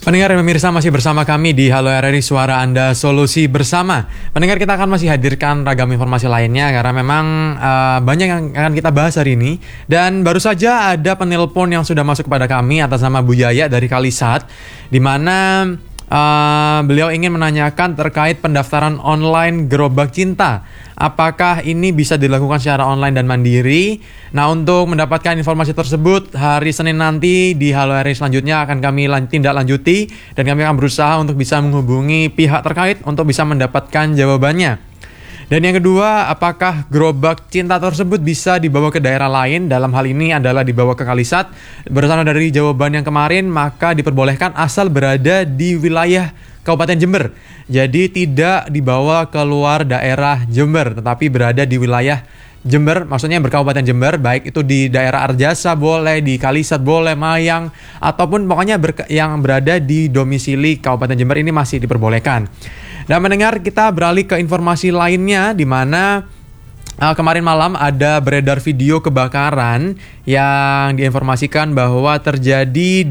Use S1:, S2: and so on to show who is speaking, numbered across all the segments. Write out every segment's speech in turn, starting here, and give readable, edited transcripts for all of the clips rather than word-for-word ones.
S1: Pendengar dan pemirsa, masih bersama kami di Halo RRI Suara Anda Solusi Bersama. Pendengar, kita akan masih hadirkan ragam informasi lainnya karena memang banyak yang akan kita bahas hari ini. Dan baru saja ada penelpon yang sudah masuk kepada kami atas nama Bu Yaya dari Kalisat, di mana beliau ingin menanyakan terkait pendaftaran online Gerobak Cinta. Apakah ini bisa dilakukan secara online dan mandiri? Nah, untuk mendapatkan informasi tersebut, hari Senin nanti di Halo RRI selanjutnya akan kami tindak lanjuti dan kami akan berusaha untuk bisa menghubungi pihak terkait untuk bisa mendapatkan jawabannya. Dan yang kedua, apakah gerobak cinta tersebut bisa dibawa ke daerah lain? Dalam hal ini adalah dibawa ke Kalisat. Berdasarkan dari jawaban yang kemarin, maka diperbolehkan asal berada di wilayah Kabupaten Jember. Jadi tidak dibawa keluar daerah Jember, tetapi berada di wilayah Jember, maksudnya berkabupaten Jember, baik itu di daerah Arjasa boleh, di Kalisat boleh, Mayang, ataupun pokoknya yang berada di domisili Kabupaten Jember ini masih diperbolehkan. Dan mendengar, kita beralih ke informasi lainnya, di mana kemarin malam ada beredar video kebakaran yang diinformasikan bahwa terjadi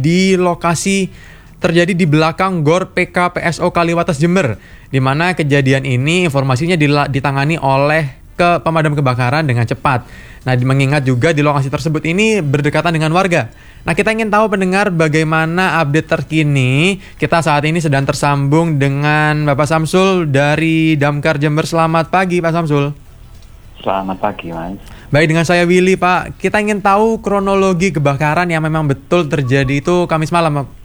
S1: di belakang GOR PKPSO Kaliwates Jember, di mana kejadian ini informasinya ditangani oleh pemadam kebakaran dengan cepat. Nah, mengingat juga di lokasi tersebut ini berdekatan dengan warga. Nah, kita ingin tahu pendengar bagaimana update terkini. Kita saat ini sedang tersambung dengan Bapak Samsul dari Damkar Jember. Selamat pagi, Pak Samsul.
S2: Selamat pagi, Mas.
S1: Baik, dengan saya Willy, Pak. Kita ingin tahu kronologi kebakaran yang memang betul terjadi itu Kamis malam, Pak.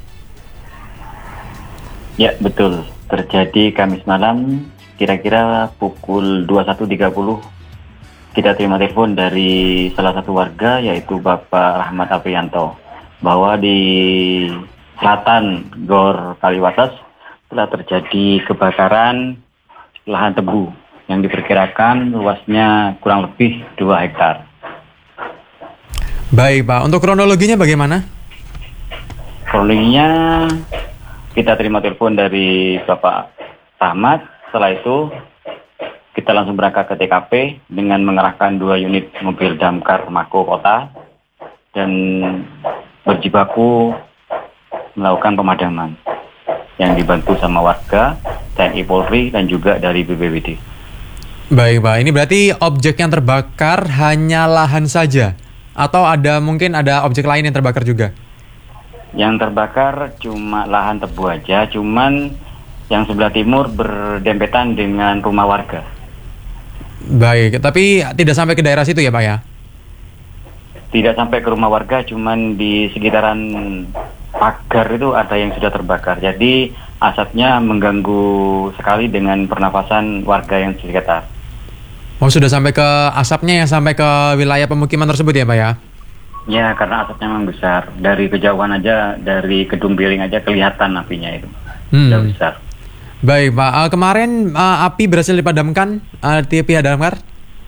S2: Ya, betul. Terjadi Kamis malam, kira-kira pukul 21.30. Kita terima telepon dari salah satu warga, yaitu Bapak Rahmat Aprianto, bahwa di selatan GOR Kaliwates telah terjadi kebakaran lahan tebu yang diperkirakan luasnya kurang lebih 2 hektar.
S1: Baik, Pak. Untuk kronologinya bagaimana?
S2: Kronologinya, kita terima telepon dari Bapak Rahmat. Setelah itu kita langsung berangkat ke TKP dengan mengerahkan 2 unit mobil damkar Mako Kota dan berjibaku melakukan pemadaman yang dibantu sama warga, TNI Polri, dan juga dari BPBD.
S1: Baik, Pak. Ini berarti objek yang terbakar hanya lahan saja? Atau mungkin ada objek lain yang terbakar juga?
S2: Yang terbakar cuma lahan tebu aja, cuman yang sebelah timur berdempetan dengan rumah warga.
S1: Baik, tapi tidak sampai ke daerah situ ya, Pak ya?
S2: Tidak sampai ke rumah warga, cuman di sekitaran pagar itu ada yang sudah terbakar. Jadi asapnya mengganggu sekali dengan pernafasan warga yang di sekitar.
S1: Oh, sudah sampai ke asapnya yang sampai ke wilayah pemukiman tersebut ya, Pak ya?
S2: Ya, karena asapnya memang besar. Dari kejauhan aja, dari gedung piring aja kelihatan apinya itu. Sudah besar.
S1: Baik, Pak. Kemarin api berhasil dipadamkan di pihak damkar?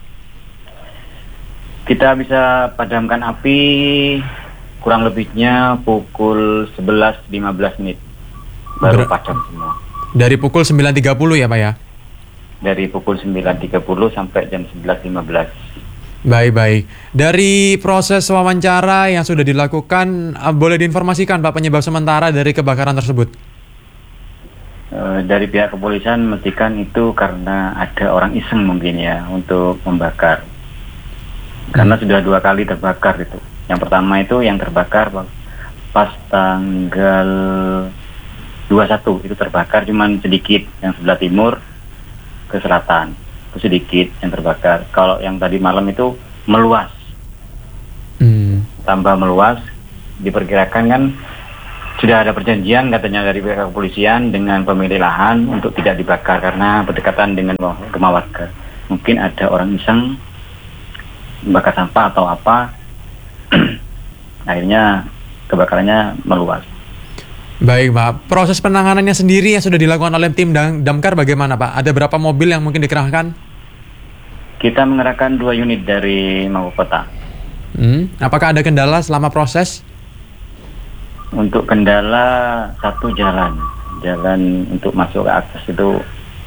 S2: Kita bisa padamkan api kurang lebihnya pukul 11.15 menit. Baru padam semua.
S1: Dari pukul 9.30 ya, Pak ya?
S2: Dari pukul 9.30 sampai jam 11.15.
S1: Baik. Dari proses wawancara yang sudah dilakukan, boleh diinformasikan, Pak, penyebab sementara dari kebakaran tersebut?
S2: Dari pihak kepolisian memastikan itu karena ada orang iseng mungkin ya untuk membakar. Karena sudah 2 kali terbakar itu. Yang pertama itu yang terbakar pas tanggal 21 itu terbakar cuman sedikit, yang sebelah timur ke selatan itu sedikit yang terbakar. Kalau yang tadi malam itu meluas, tambah meluas, diperkirakan kan sudah ada perjanjian katanya dari pihak kepolisian dengan pemilik lahan untuk tidak dibakar karena berdekatan dengan rumah warga. Mungkin ada orang iseng membakar sampah atau apa, akhirnya kebakarannya meluas.
S1: Baik, Pak. Proses penanganannya sendiri yang sudah dilakukan oleh tim damkar bagaimana, Pak? Ada berapa mobil yang mungkin dikerahkan?
S2: Kita mengerahkan 2 unit dari Mako Kota.
S1: Apakah ada kendala selama proses?
S2: Untuk kendala, satu jalan untuk masuk ke akses itu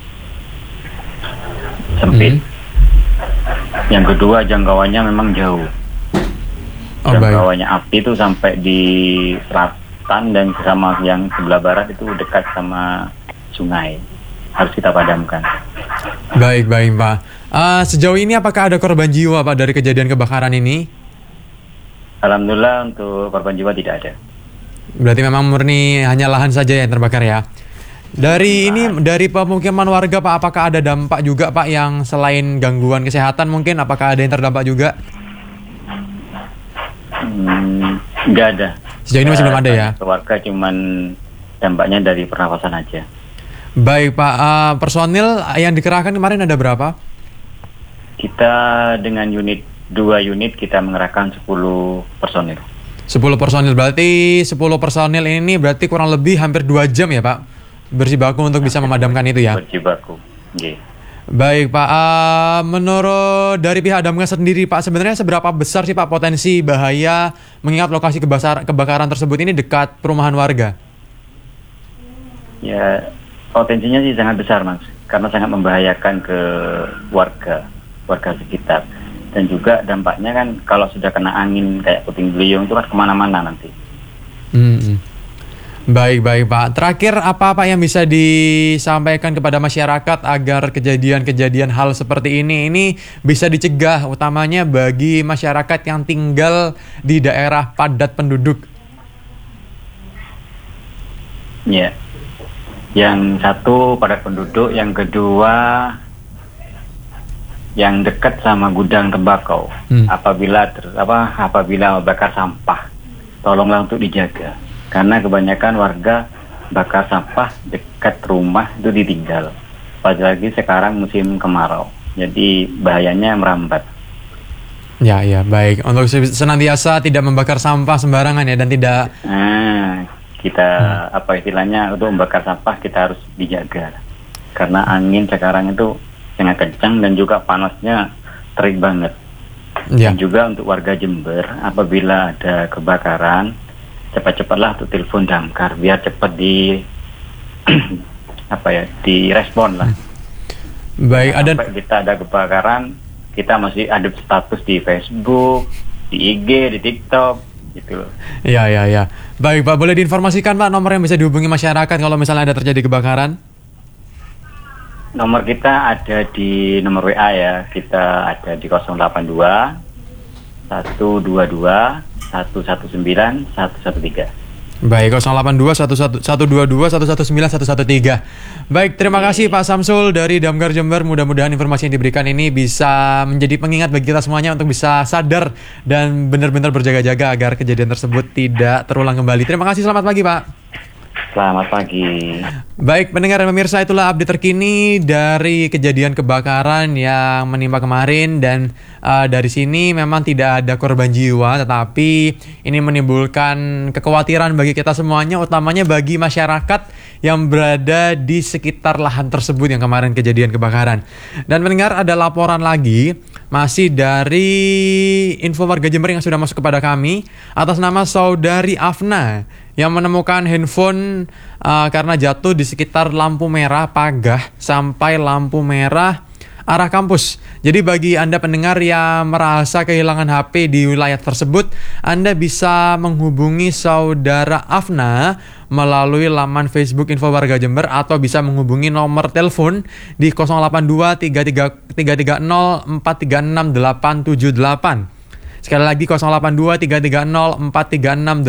S2: sempit. Yang kedua, jangkauannya memang jauh. Jangkauannya api itu sampai di hutan dan sama yang sebelah barat itu dekat sama sungai. Harus kita padamkan.
S1: Baik Pak. Sejauh ini apakah ada korban jiwa Pak dari kejadian kebakaran ini?
S2: Alhamdulillah untuk korban jiwa tidak ada.
S1: Berarti memang murni hanya lahan saja yang terbakar ya. Dari pemukiman warga Pak, apakah ada dampak juga Pak yang selain gangguan kesehatan mungkin, apakah ada yang terdampak juga?
S2: Nggak ada.
S1: Sejauh ini masih belum ada ya?
S2: Keluarga cuman dampaknya dari pernafasan aja.
S1: Baik Pak, personil yang dikerahkan kemarin ada berapa?
S2: Kita dengan 2 unit kita mengerahkan 10 personil.
S1: 10 personil, berarti 10 personil ini berarti kurang lebih hampir 2 jam ya Pak? Berjibaku untuk bisa memadamkan itu ya?
S2: Berjibaku, yeah.
S1: Baik Pak, menurut dari pihak damkar sendiri Pak, sebenarnya seberapa besar sih Pak potensi bahaya mengingat lokasi kebakaran tersebut ini dekat perumahan warga?
S2: Ya, potensinya sih sangat besar Mas, karena sangat membahayakan ke warga sekitar. Dan juga dampaknya kan kalau sudah kena angin kayak puting beliung itu kan kemana-mana nanti.
S1: Baik Pak. Terakhir apa Pak yang bisa disampaikan kepada masyarakat agar kejadian-kejadian hal seperti ini bisa dicegah, utamanya bagi masyarakat yang tinggal di daerah padat penduduk?
S2: Ya, yang satu padat penduduk, yang kedua yang dekat sama gudang tembakau. Apabila bakar sampah, tolonglah untuk dijaga. Karena kebanyakan warga bakar sampah dekat rumah itu ditinggal. Apalagi sekarang musim kemarau. Jadi bahayanya merambat.
S1: Ya, baik. Untuk senantiasa tidak membakar sampah sembarangan ya dan tidak...
S2: istilahnya untuk membakar sampah kita harus dijaga. Karena angin sekarang itu sangat kencang dan juga panasnya terik banget. Dan juga untuk warga Jember, apabila ada kebakaran, cepat-cepatlah untuk telepon damkar biar cepat direspon lah.
S1: Baik,
S2: sampai kita ada kebakaran, kita masih ada status di Facebook, di IG, di TikTok gitu loh.
S1: Ya. Baik Pak, boleh diinformasikan Pak nomor yang bisa dihubungi masyarakat kalau misalnya ada terjadi kebakaran?
S2: Nomor kita ada di nomor WA ya. Kita ada di 082 122 119 113.
S1: Baik, 082 122 119 113. Baik, terima kasih Pak Samsul dari Damkar Jember. Mudah-mudahan informasi yang diberikan ini bisa menjadi pengingat bagi kita semuanya untuk bisa sadar dan benar-benar berjaga-jaga agar kejadian tersebut tidak terulang kembali. Terima kasih, selamat pagi Pak.
S2: Selamat pagi.
S1: Baik, pendengar dan pemirsa, itulah update terkini dari kejadian kebakaran yang menimpa kemarin. Dan dari sini memang tidak ada korban jiwa, tetapi ini menimbulkan kekhawatiran bagi kita semuanya, utamanya bagi masyarakat yang berada di sekitar lahan tersebut yang kemarin kejadian kebakaran. Dan pendengar, ada laporan lagi masih dari info warga Jember yang sudah masuk kepada kami atas nama saudari Afna yang menemukan handphone karena jatuh di sekitar lampu merah Pagah sampai lampu merah arah kampus. Jadi bagi Anda pendengar yang merasa kehilangan HP di wilayah tersebut, Anda bisa menghubungi saudara Afna melalui laman Facebook Info Warga Jember atau bisa menghubungi nomor telepon di 082 330 436 878. Sekali lagi 082 330 436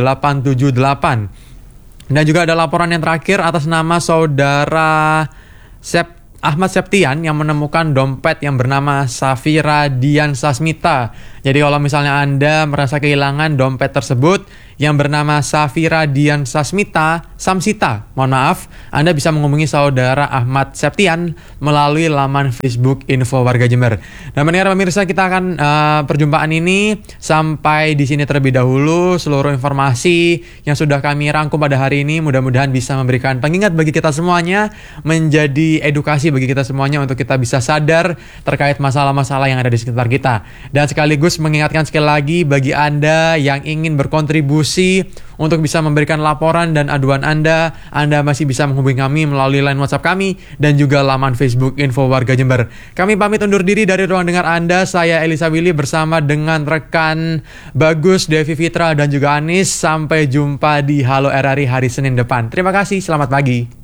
S1: 878. Dan juga ada laporan yang terakhir atas nama saudara Ahmad Septian yang menemukan dompet yang bernama Safira Dian Sasmita. Jadi kalau misalnya Anda merasa kehilangan dompet tersebut yang bernama Safira Dian Samsita, mohon maaf, Anda bisa menghubungi saudara Ahmad Septian melalui laman Facebook Info Warga Jember. Dan pemirsa, kita akan perjumpaan ini sampai di sini terlebih dahulu. Seluruh informasi yang sudah kami rangkum pada hari ini mudah-mudahan bisa memberikan pengingat bagi kita semuanya, menjadi edukasi bagi kita semuanya untuk kita bisa sadar terkait masalah-masalah yang ada di sekitar kita. Dan sekaligus mengingatkan sekali lagi bagi Anda yang ingin berkontribusi Solusi. Untuk bisa memberikan laporan dan aduan Anda masih bisa menghubungi kami melalui line WhatsApp kami dan juga laman Facebook Info Warga Jember. Kami pamit undur diri dari ruang dengar Anda. Saya Elisa Willy bersama dengan rekan Bagus, Devi Fitra dan juga Anis. Sampai jumpa di Halo RRI hari Senin depan. Terima kasih, selamat pagi.